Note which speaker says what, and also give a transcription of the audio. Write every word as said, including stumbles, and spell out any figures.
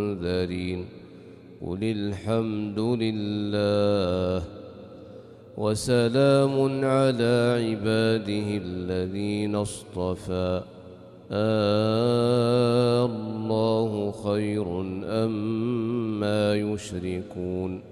Speaker 1: المنذرين قل الحمد لله وسلام على عباده الذين اصطفى آه الله خير أما يشركون